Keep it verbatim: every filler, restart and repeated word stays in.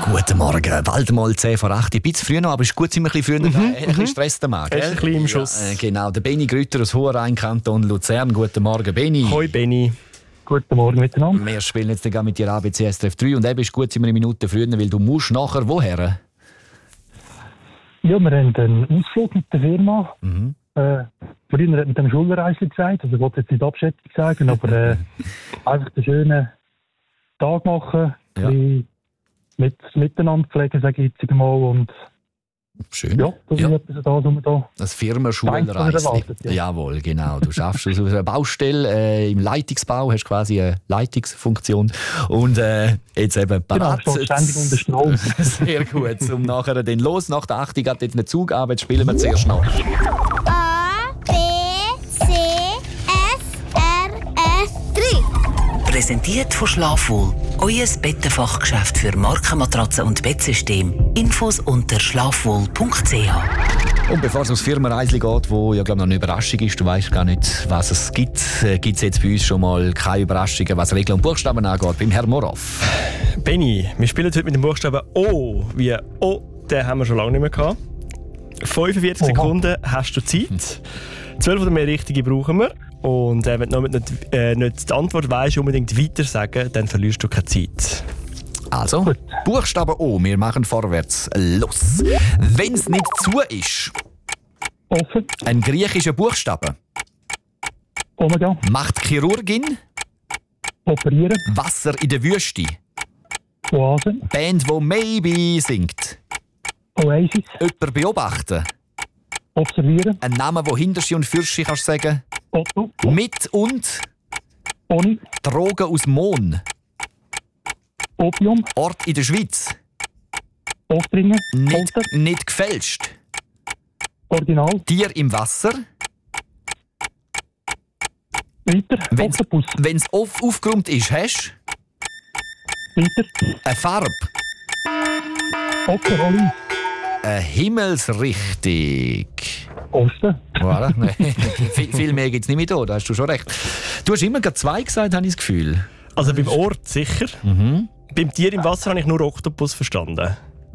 Guten Morgen, bald mal zehn vor acht. Ein bisschen früh noch, aber es ist gut, sind wir ein bisschen früher da. Ein bisschen Stress der Mann, Er ist ein bisschen im Schuss. Ja, äh, genau, der Benni Grütter aus Hohenrhein, Kanton Luzern. Guten Morgen, Benni. Hoi Benni. Guten Morgen miteinander. Wir spielen jetzt dann mit dir A B C S R F drei und eben ist gut, sind wir eine Minute früher, weil du musst nachher woher? Ja, wir haben einen Ausflug mit der Firma. Mhm. Äh, vorhin hat mit dem Schulreisli gesagt, also ich wollte jetzt nicht Abschätzung sagen, aber äh, einfach einen schönen Tag machen, Ja. ein mit, miteinander pflegen, sage ich jetzt mal. Und Schön. ja, das Ja. ist etwas, das wir da. Das Firmenschulreisli. erwartet, ja. Jawohl, genau. Du schaffst aus einer Baustelle äh, im Leitungsbau, hast quasi eine Leitungsfunktion und äh, jetzt eben Genau, parat. steht ständig unter Strom. Sehr gut. Um nachher dann los, nach der acht geht jetzt einen Zug an, jetzt spielen wir zuerst noch. A, B, C, S, R, F drei. Präsentiert von Schlafwohl. Euer Bettenfachgeschäft für Markenmatratzen und Bettsystem. Infos unter schlafwohl punkt c h. Und bevor es ums Firmenreisli geht, wo ja glaub, noch eine Überraschung ist, du weißt gar nicht, was es gibt, äh, gibt es jetzt bei uns schon mal keine Überraschungen, was Regeln und Buchstaben angeht, beim Herrn Morov. Benni, wir spielen heute mit dem Buchstaben O. Wie O, den haben wir schon lange nicht mehr gehabt. fünfundvierzig Oha. Sekunden hast du Zeit. zwölf oder mehr richtige brauchen wir. Und äh, wenn du noch nicht, äh, nicht die Antwort weißt, unbedingt weiter sagen, dann verlierst du keine Zeit. Also, Gut. Buchstabe O, wir machen vorwärts. Los! Wenn es nicht zu ist, Offen, ein griechischer Buchstabe, Omega, macht Chirurgin, operieren, Wasser in der Wüste, Oase, Band, wo Maybe singt, Oasis, jemand beobachten, observieren, ein Name, wo Hinterschi und Fürschi kannst sagen, Otto, mit und Oni, Drogen aus Mohn, Opium, Ort in der Schweiz, Aufdringen, nicht, Folter, nicht gefälscht, Original, Tier im Wasser, weiter, Wenn's- Oktopus, wenn es auf, aufgeräumt ist, hast du weiter, eine Farbe, Otter, Oli, eine Himmelsrichtung. Osten, Voilà. viel, viel mehr gibt es nicht mehr da, da hast du schon recht. Du hast immer gerade zwei gesagt, habe ich das Gefühl. Also beim Ort sicher. Mhm. Beim Tier im Wasser habe ich nur Oktopus verstanden.